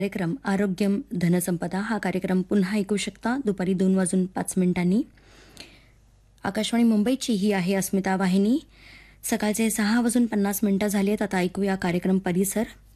कार्यक्रम आरोग्यम धनसंपदा हा कार्यक्रम पुन्हा ऐकू शकता दुपारी 2:05 आकाशवाणी मुंबईची ही आहे अस्मिता वाहिनी. सकाळचे 6:50 झालेत. आता ऐकूया कार्यक्रम परिसर.